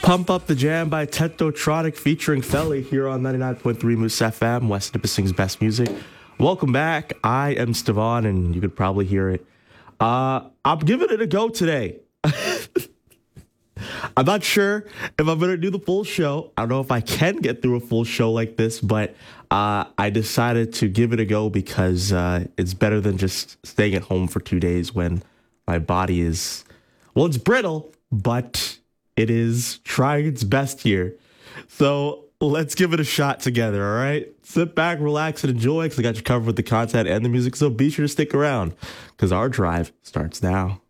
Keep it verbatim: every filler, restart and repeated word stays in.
Pump Up the Jam by Technotronic featuring Felly here on ninety-nine point three Moose F M, West Nipissing's best music. Welcome back. I am Stevan, and you could probably hear it. Uh, I'm giving it a go today. I'm not sure if I'm going to do the full show. I don't know if I can get through a full show like this, but uh, I decided to give it a go because uh, it's better than just staying at home for two days when my body is, well, it's brittle, but it is trying its best here. So let's give it a shot together, all right? Sit back, relax, and enjoy because I got you covered with the content and the music, so be sure to stick around because our drive starts now.